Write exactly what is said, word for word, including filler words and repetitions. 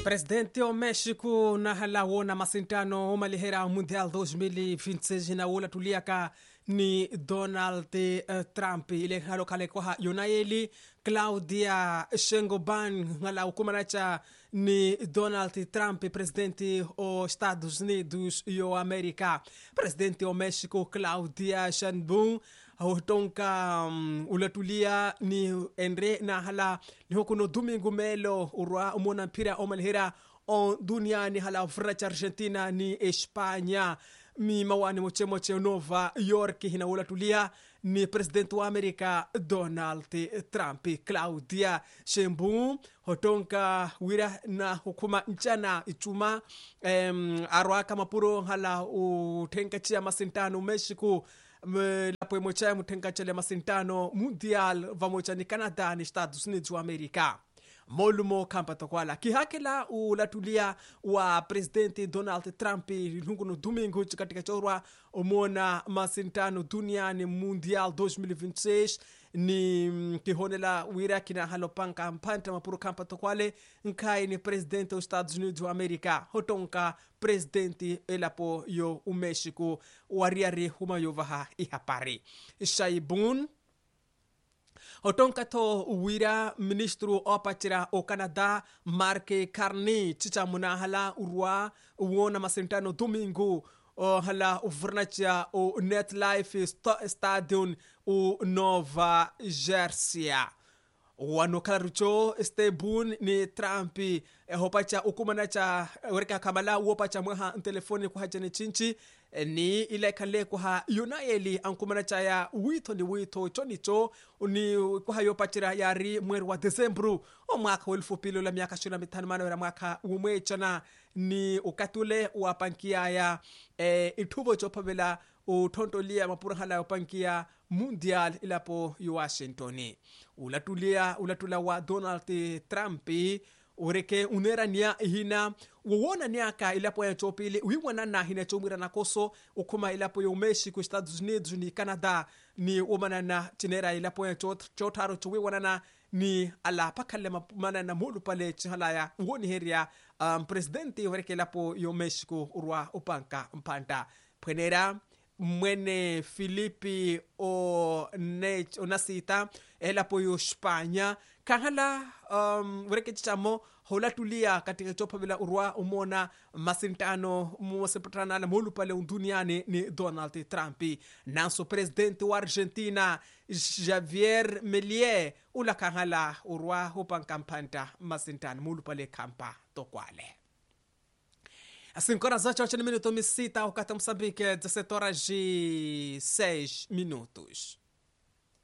Presidente o México na halawona masintano umalihera Mundial dois mil e vinte e seis na ula tuliaka ni Donald uh, Trump ile halo kale kwa Yunaeli Claudia Sheinbaum ngala ukumanacha ni Donald Trump presidente o Estados Unidos yo America. Presidente o México Claudia Sheinbaum hotonka um, ulatulia ni enre na hala ni hokuno domingo melo urwa umona mpira omalhera on dunia ni hala vracha Argentina ni Espanya mi mawani moche moche Nova York hina ulatulia ni president wa Amerika Donald Trump. Claudia Sheinbaum hotonka wira na hukuma nchana ichuma um, arwa kama puro hala utenka chia masintano Mexico lapo mocha mutenga chele masintano mundial vamocha ni Canada ni Estados Unidos wa Amerika molumo kampato kwala kihakela ulatulia wa presidente Donald Trump lunguno domingo katika chorwa omona masintano duniani mundial dois mil e vinte e seis ni kihonela wira kina halopanka mpanta mapuro kampato kwale nkai ni presidente wa Estados Unidos wa Amerika hotonka presidente elapo yo u Mexico wariari huma yovaha ihapari Sheinbaum hotonka to wira ministru opachira o Canada Mark Carney chicha munahala urwa uona masintano domingo o hala uvernachia o NetLife Stadium o Nova Jersey wano kalarucho Stebun ni Trump e hopacha ukumanacha wereka kamala wopacha mwaha telefoni kwa hajane chinchi ni ile kale kwa Yunaeli ankumanacha ya wito ni wito chonicho ni kwa hayo pachira yari mweri wa Desembru o mwaka elfu pilo la miaka shuna mitano mano ya mwaka umechana ni ukatule wa pankia ya e, itubo chopabela utontolia mapura hala upankia mundial ilapo yu Washingtoni ulatulia ulatula wa Donald Trump ureke unera niya hina uwona niaka ilapo ya chopili uiwana na hina chomira na koso ukuma ilapo ya Mexico Estados Unidos ni Canada ni umana na chinera ilapo ya chotaro chuwiwana na ni ala pakale mana na mulu pale chihalaya uoni heria um, presidente ureke ilapo ya Mexico urwa upanka mpanta pwenera mwene Filipi o nech onasita elapo yo Espanya kahala um wreke chamo hola tulia katika chopa bila urwa umona masintano mosepatana na mulu pale duniani ni Donald Trump nanso presidente wa Argentina Javier Milei ula kahala urwa hupan kampanta masintano mulu pale kampa tokwale. Assim, agora já já minuto me cita o Cata Moçambique, dezessete horas e seis minutos.